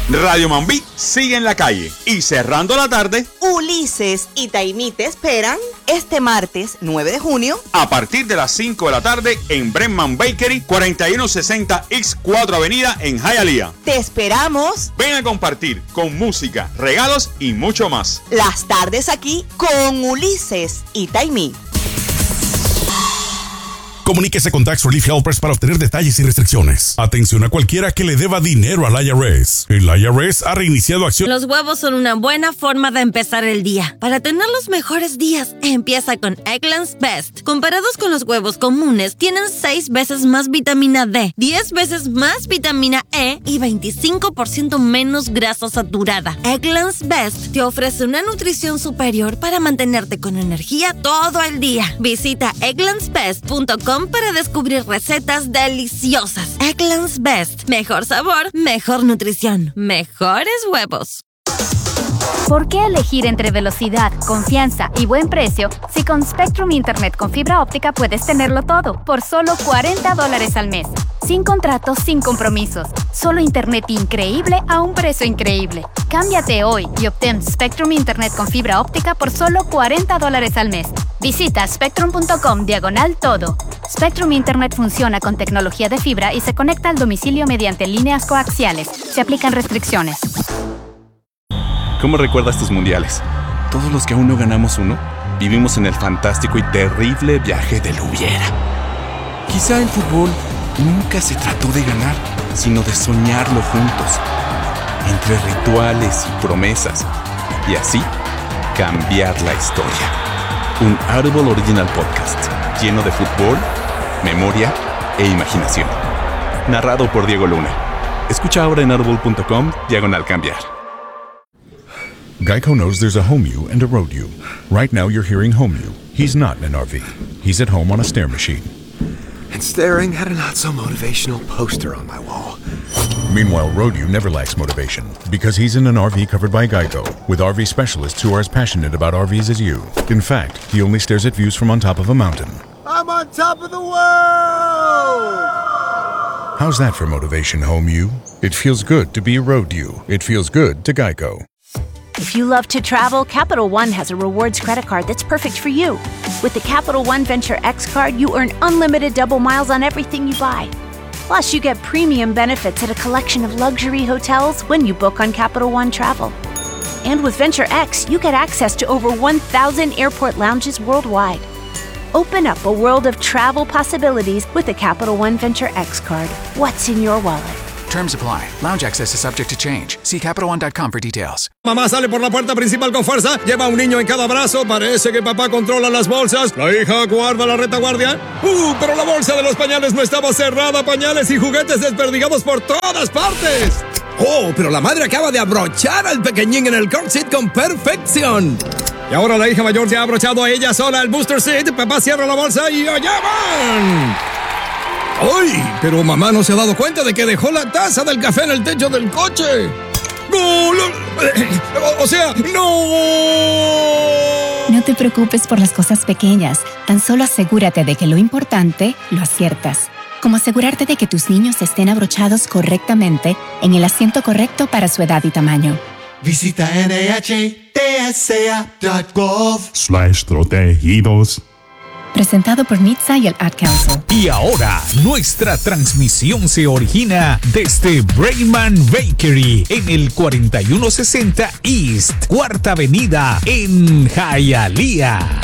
Radio Mambí sigue en la calle y cerrando la tarde, Ulises y Taimí te esperan este martes 9 de junio a partir de las 5 de la tarde en Brenman Bakery, 4160 East 4 Avenida en Hialeah. Te esperamos. Ven a compartir con música, regalos y mucho más. Las tardes aquí con Ulises y Taimí. Comuníquese con Tax Relief Helpers para obtener detalles y restricciones. Atención a cualquiera que le deba dinero al IRS. El IRS ha reiniciado acción. Los huevos son una buena forma de empezar el día. Para tener los mejores días, empieza con Eggland's Best. Comparados con los huevos comunes, tienen 6 veces más vitamina D, 10 veces más vitamina E y 25% menos grasa saturada. Eggland's Best te ofrece una nutrición superior para mantenerte con energía todo el día. Visita egglandsbest.com para descubrir recetas deliciosas. Eggland's Best. Mejor sabor, mejor nutrición, mejores huevos. ¿Por qué elegir entre velocidad, confianza y buen precio si con Spectrum Internet con fibra óptica puedes tenerlo todo por solo $40 al mes? Sin contratos, sin compromisos. Solo internet increíble a un precio increíble. Cámbiate hoy y obtén Spectrum Internet con fibra óptica por solo $40 al mes. Visita spectrum.com/todo. Spectrum Internet funciona con tecnología de fibra y se conecta al domicilio mediante líneas coaxiales. Se aplican restricciones. ¿Cómo recuerdas tus mundiales? Todos los que aún no ganamos uno, vivimos en el fantástico y terrible viaje del hubiera. Quizá el fútbol nunca se trató de ganar, sino de soñarlo juntos, entre rituales y promesas, y así cambiar la historia. Un Audible Original Podcast, lleno de fútbol, memoria e imaginación. Narrado por Diego Luna. Escucha ahora en audible.com/cambiar. Geico knows there's a home you and a road you. Right now you're hearing home you. He's not in an RV. He's at home on a stair machine. And staring at a not-so-motivational poster on my wall. Meanwhile, road you never lacks motivation because he's in an RV covered by Geico with RV specialists who are as passionate about RVs as you. In fact, he only stares at views from on top of a mountain. I'm on top of the world! How's that for motivation, home you? It feels good to be a road you. It feels good to Geico. If you love to travel, Capital One has a rewards credit card that's perfect for you. With the Capital One Venture X card, you earn unlimited double miles on everything you buy. Plus, you get premium benefits at a collection of luxury hotels when you book on Capital One Travel. And with Venture X, you get access to over 1,000 airport lounges worldwide. Open up a world of travel possibilities with the Capital One Venture X card. What's in your wallet? Terms apply. Lounge access is subject to change. See CapitalOne.com for details. Mamá sale por la puerta principal con fuerza, lleva a un niño en cada brazo, parece que papá controla las bolsas, la hija guarda la retaguardia. Pero la bolsa de los pañales no estaba cerrada, pañales y juguetes desperdigados por todas partes. Oh, pero la madre acaba de abrochar al pequeñín en el car seat con perfección. Y ahora la hija mayor ya ha abrochado a ella sola el booster seat, papá cierra la bolsa y allá van. ¡Ay! Pero mamá no se ha dado cuenta de que dejó la taza del café en el techo del coche. ¡Gol! O sea, ¡no! No te preocupes por las cosas pequeñas. Tan solo asegúrate de que lo importante lo aciertas. Como asegurarte de que tus niños estén abrochados correctamente en el asiento correcto para su edad y tamaño. Visita NHTSA.gov/protegidos. Presentado por NHTSA y el Ad Council. Y ahora, nuestra transmisión se origina desde Brenman Bakery en el 4160 East, 4ª Avenida en Hialeah.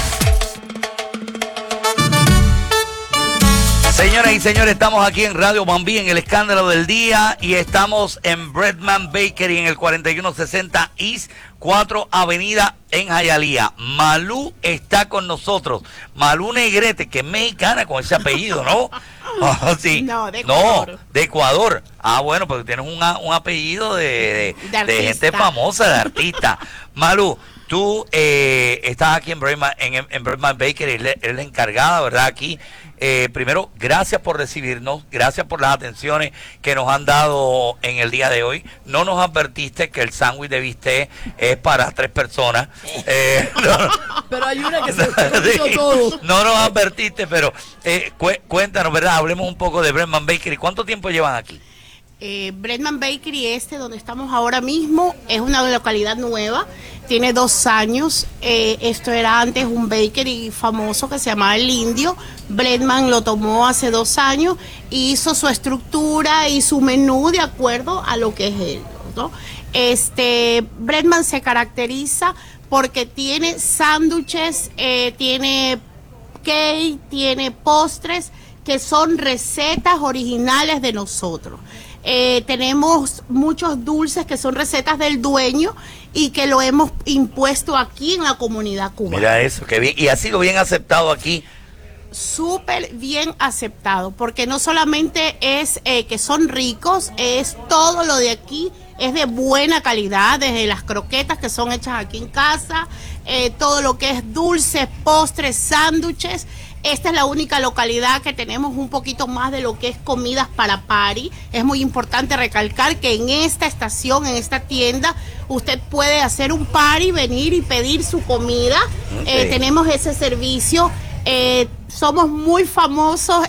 Señoras y señores, estamos aquí en Radio Mambí en el escándalo del día y estamos en Brenman Bakery en el 4160 East 4 Avenida en Hialeah. Malú está con nosotros. Malú Negrete, que es mexicana con ese apellido, ¿no? Oh, sí. No, de Ecuador. No, de Ecuador. Ah, bueno, porque tienes un apellido de gente famosa, de artista. Malú, tú estás aquí en Brenman Bakery, eres la encargada, ¿verdad? Aquí. Primero, gracias por recibirnos, gracias por las atenciones que nos han dado en el día de hoy. No nos advertiste que el sándwich de bistec es para 3 personas. Pero hay una que se comió todo. No nos advertiste, pero cuéntanos, ¿verdad? Hablemos un poco de Brenman Bakery. ¿Cuánto tiempo llevan aquí? Breadman Bakery, donde estamos ahora mismo, es una localidad nueva, tiene 2 años. Esto era antes un bakery famoso que se llamaba El Indio. Breadman lo tomó hace 2 años y hizo su estructura y su menú de acuerdo a lo que es él, ¿no? Breadman se caracteriza porque tiene sándwiches, tiene cake, tiene postres que son recetas originales de nosotros. Tenemos muchos dulces que son recetas del dueño y que lo hemos impuesto aquí en la comunidad cubana. Mira eso, qué bien. Y ha sido bien aceptado aquí. Súper bien aceptado, porque no solamente es que son ricos, es todo lo de aquí, es de buena calidad, desde las croquetas que son hechas aquí en casa, todo lo que es dulces, postres, sándwiches. Esta es la única localidad que tenemos un poquito más de lo que es comidas para party. Es muy importante recalcar que en esta estación, en esta tienda, usted puede hacer un party, venir y pedir su comida. Okay. Tenemos ese servicio. Somos muy famosos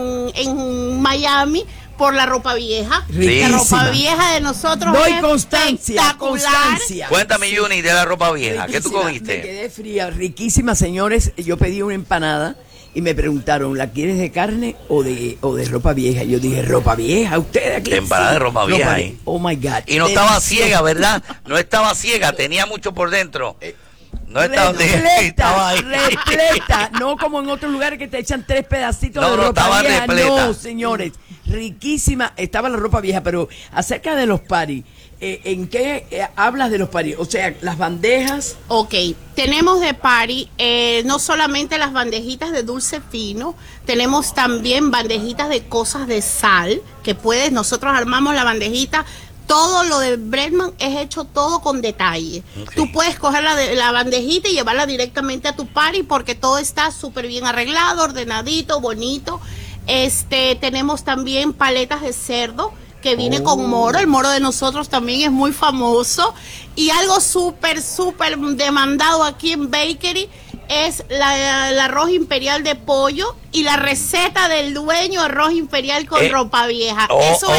en Miami por la ropa vieja. Riquísima. La ropa vieja de nosotros Doy es constancia. Cuéntame, Juni, de la ropa vieja. ¿Qué tú Riquísima. comiste? Me quedé fría, riquísima, señores. Yo pedí una empanada y me preguntaron, ¿la quieres de carne o de ropa vieja? Yo dije, ropa vieja, ustedes aquí. Empanada de ropa vieja ahí. Oh my God. Y no estaba ciega, ¿verdad? No estaba ciega, tenía mucho por dentro. No estaba estaba ahí. Repleta, no como en otros lugares que te echan 3 pedacitos de ropa estaba vieja. repleta. No, señores, riquísima, estaba la ropa vieja, pero acerca de los paris, ¿en qué hablas de los paris? O sea, las bandejas. Ok, tenemos de party no solamente las bandejitas de dulce fino, tenemos también bandejitas de cosas de sal, que nosotros armamos la bandejita. Todo lo de Breadman es hecho todo con detalle. Okay. Tú puedes coger la bandejita y llevarla directamente a tu party porque todo está súper bien arreglado, ordenadito, bonito. Tenemos también paletas de cerdo que viene con moro. El moro de nosotros también es muy famoso. Y algo súper demandado aquí en Bakery es el arroz imperial de pollo y la receta del dueño, arroz imperial con ropa vieja.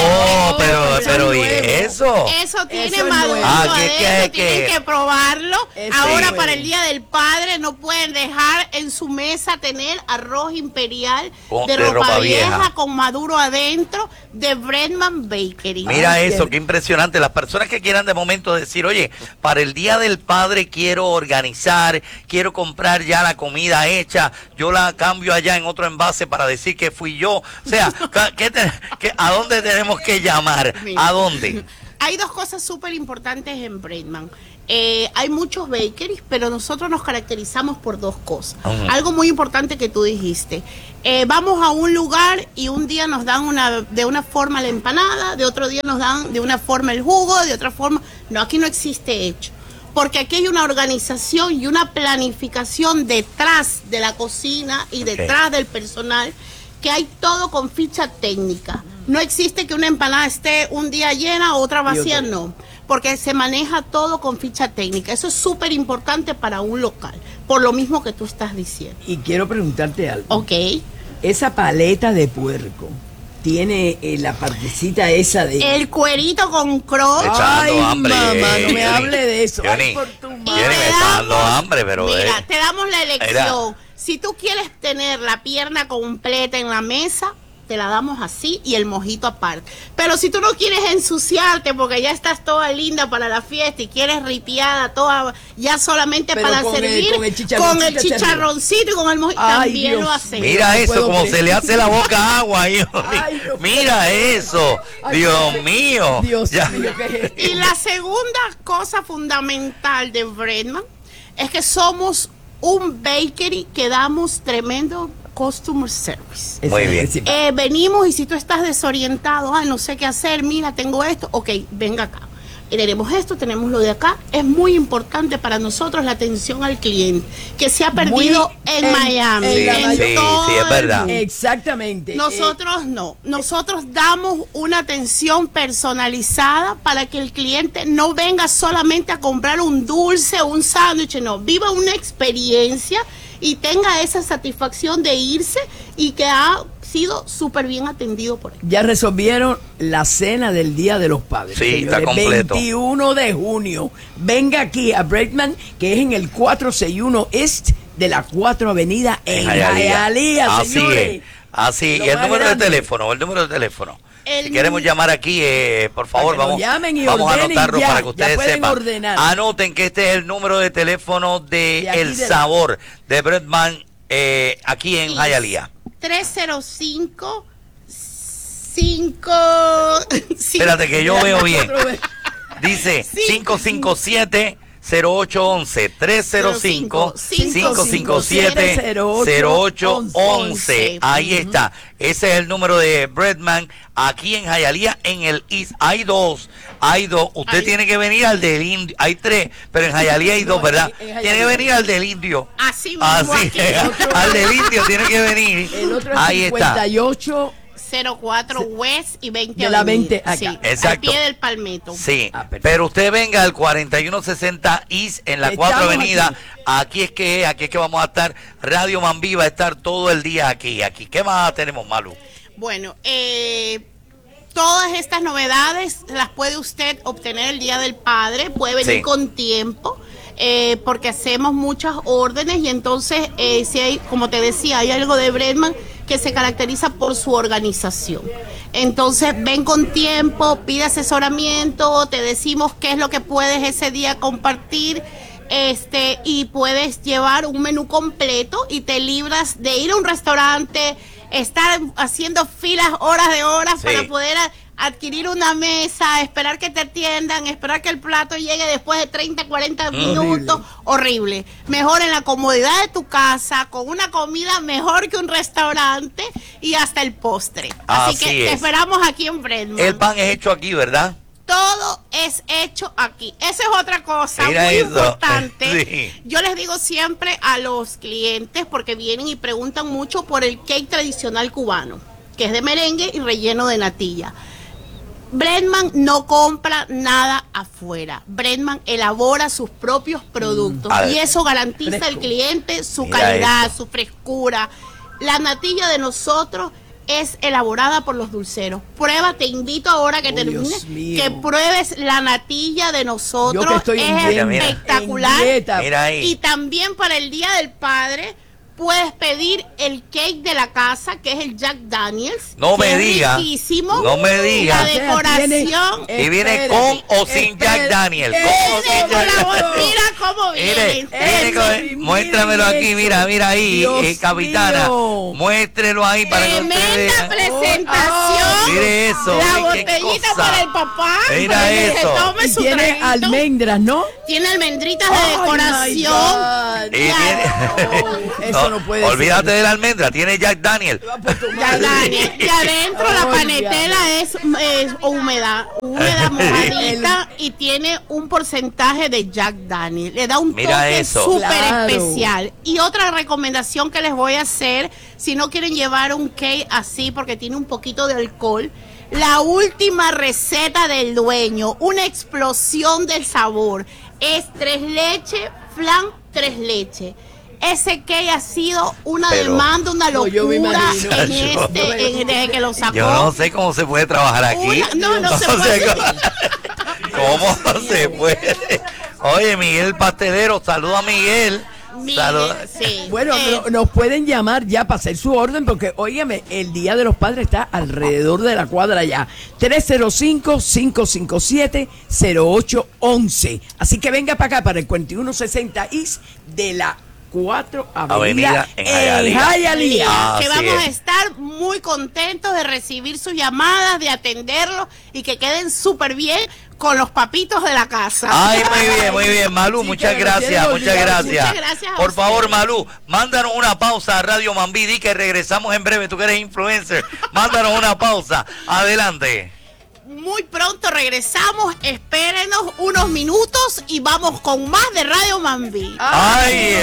Pero ¿y eso? Eso tiene madurito adentro, tienen que probarlo. Ahora para el Día del Padre no pueden dejar en su mesa tener arroz imperial de ropa vieja con maduro adentro de Breadman Bakery. Mira eso, qué impresionante. Las personas que quieran de momento decir, oye, para el Día del Padre quiero organizar, quiero comprar ya la comida hecha, yo la cambio allá en otro envase para decir que fui yo. O sea, ¿a dónde tenemos que llamar? Mira, ¿A dónde? Hay 2 cosas súper importantes en Breadman. Hay muchos bakeries, pero nosotros nos caracterizamos por 2 cosas. Algo muy importante que tú dijiste. Vamos a un lugar y un día nos dan de una forma la empanada, de otro día nos dan de una forma el jugo, de otra forma. No, aquí no existe hecho. Porque aquí hay una organización y una planificación detrás de la cocina y detrás del personal, que hay todo con ficha técnica. No existe que una empanada esté un día llena, otra vacía, no. Porque se maneja todo con ficha técnica. Eso es súper importante para un local, por lo mismo que tú estás diciendo. Y quiero preguntarte algo. Ok. Esa paleta de puerco tiene la partecita esa de... El cuerito con cross. Ay, hambre, mamá, no me hable de eso. Ay, por tu madre. Me está dando hambre, pero... Mira, te damos la elección. Si tú quieres tener la pierna completa en la mesa, te la damos así y el mojito aparte. Pero si tú no quieres ensuciarte porque ya estás toda linda para la fiesta y quieres ripiada toda, ya solamente para servir, con el chicharroncito y con el mojito, también Dios, lo hacemos. Mira eso, como se le hace la boca agua, hijo. Mira eso, Dios mío. Dios mío, Y la segunda cosa fundamental de Breadman es que somos un bakery que damos tremendo customer service. Muy bien. Venimos y si tú estás desorientado, no sé qué hacer, mira, tengo esto, ok, venga acá. Tenemos esto, tenemos lo de acá. Es muy importante para nosotros la atención al cliente, que se ha perdido en Miami. Sí, es verdad. Exactamente. Nosotros no. Nosotros damos una atención personalizada para que el cliente no venga solamente a comprar un dulce o un sándwich, no. Viva una experiencia y tenga esa satisfacción de irse y que ha sido súper bien atendido por él. Ya resolvieron la cena del Día de los Padres. Sí, señores. está completo. 21 de junio. Venga aquí a Braidman, que es en el 461 East de la 4 Avenida en Hialeah, Así señores. es. Así, Lo y el más número grande. de teléfono. Si queremos llamar aquí, por favor, Para que vamos nos llamen y a ordenen anotarlo ya, para que ya ustedes pueden sepan. ordenar. Anoten que este es el número de teléfono de aquí El de la- Sabor de Braidman aquí en Hialeah. 305 Espérate que yo veo bien. Dice 557-0811 305-557-0811. Ahí está. Ese es el número de Braidman aquí en Hialeah en el East. Hay dos. Usted tiene que venir al del Indio. Hay tres, pero en Hialeah hay dos, ¿verdad? Tiene que venir al del Indio. Así mismo. Así, al del Indio tiene que venir. El otro es Ahí está. 58 04 West y 20 de la Avenida. 20 acá. Sí, al Exacto. pie del Palmetto. Sí, pero usted venga al 4160 East en la 4 Estamos Avenida. Aquí es que vamos a estar. Radio Mambí va a estar todo el día aquí. ¿Qué más tenemos, Malu? Bueno, todas estas novedades las puede usted obtener el Día del Padre. Puede venir Sí. con tiempo. Porque hacemos muchas órdenes y entonces si hay, como te decía, hay algo de Braidman que se caracteriza por su organización. Entonces ven con tiempo, pide asesoramiento, te decimos qué es lo que puedes ese día compartir, y puedes llevar un menú completo y te libras de ir a un restaurante, estar haciendo filas horas de horas Sí. para poder adquirir una mesa, esperar que te atiendan, esperar que el plato llegue después de 30, 40 minutos. Horrible. Mejor en la comodidad de tu casa, con una comida mejor que un restaurante y hasta el postre. Así que te es. esperamos aquí en Braidman. El pan es hecho aquí, ¿verdad? Todo es hecho aquí. Esa es otra cosa Mira muy eso. importante. Sí. Yo les digo siempre a los clientes, porque vienen y preguntan mucho por el cake tradicional cubano, que es de merengue y relleno de natilla. Braidman no compra nada afuera. Braidman elabora sus propios productos A ver. y eso garantiza al Fresco. cliente su Mira calidad, eso. su frescura. La natilla de nosotros es elaborada por los dulceros. Prueba, te invito ahora que termines, mío. que pruebes la natilla de nosotros. Yo que estoy en es dieta. espectacular. En dieta. Mira ahí. Y también para el Día del Padre puedes pedir el cake de la casa, que es el Jack Daniels. No que me es diga. riquísimo. No me diga. La decoración. Y viene con o sin Jack Daniel. Con o sin Jack Daniel. Mira cómo viene. Viene muéstramelo aquí, mira ahí, capitana. mío. Muéstrelo ahí para que usted Tremenda vea. presentación. Mire eso. La qué botellita cosa. para el papá. Mira para que se eso. tome Y su tiene traguito. almendras, ¿no? Tiene almendritas de Ay, decoración. my God. Y tiene- Eso no puede olvídate ser. de la almendra, tiene Jack Daniel. Jack Daniels. Y adentro la panetela es húmeda mojadita y tiene un porcentaje de Jack Daniels. Le da un Mira toque eso. súper Claro. especial. Y otra recomendación que les voy a hacer, si no quieren llevar un cake así porque tiene un poquito de alcohol, la última receta del dueño, una explosión del sabor, es 3 leches, flan 3 leches. Ese cake ha sido una Pero- demanda, una No, yo me locura imagino. desde que lo sacó. Yo no sé cómo se puede trabajar aquí. No se sé puede. ¿Cómo se puede? Oye, Miguel Pastelero, saluda a Miguel. Saluda. Bueno, nos pueden llamar ya para hacer su orden porque, óigame, el Día de los Padres está alrededor de la cuadra ya. 305-557-0811. Así que venga para acá, para el 4160 East de la 4 Avenida en Hialeah. Que Así vamos a es. estar muy contentos de recibir sus llamadas, de atenderlos y que queden súper bien con los papitos de la casa. Ay, muy bien, Malú, muchas gracias. Muchas gracias a Por favor, ustedes. Malú, mándanos una pausa a Radio Mambí, di que regresamos en breve, tú que eres influencer. Mándanos una pausa, adelante. Muy pronto regresamos, espérenos unos minutos y vamos con más de Radio Mambí. Ay,